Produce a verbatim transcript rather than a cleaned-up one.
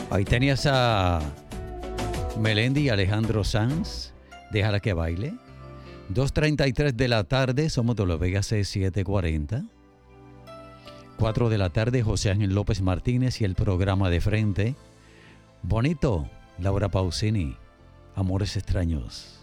Ahí tenías a Melendi y Alejandro Sanz, Déjala que baile. dos treinta y tres de la tarde, somos W Vega C setecientos cuarenta. cuatro de la tarde, José Ángel López Martínez y el programa De Frente. Bonito, Laura Pausini, Amores Extraños.